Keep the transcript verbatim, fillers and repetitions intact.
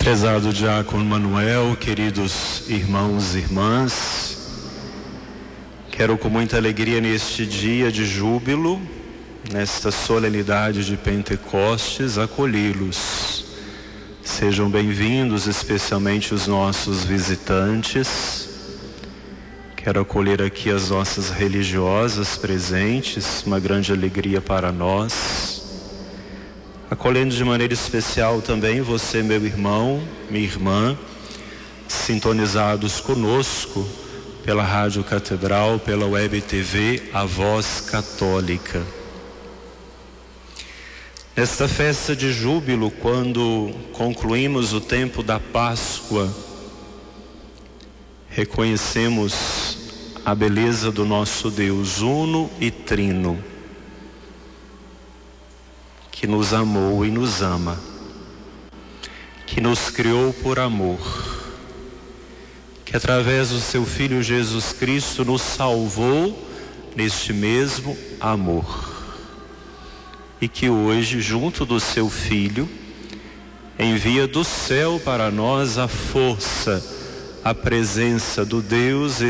Prezado Diácono Manuel, queridos irmãos e irmãs, quero com muita alegria neste dia de júbilo, nesta solenidade de Pentecostes, acolhê-los. Sejam bem-vindos, especialmente os nossos visitantes. Quero acolher aqui as nossas religiosas presentes, uma grande alegria para nós. Acolhendo de maneira especial também você, meu irmão, minha irmã, sintonizados conosco pela Rádio Catedral, pela Web T V A Voz Católica. Nesta festa de júbilo, quando concluímos o tempo da Páscoa, reconhecemos a beleza do nosso Deus uno e trino, que nos amou e nos ama, que nos criou por amor, que através do seu Filho Jesus Cristo nos salvou neste mesmo amor, e que hoje, junto do seu Filho, envia do céu para nós a força, a presença do Deus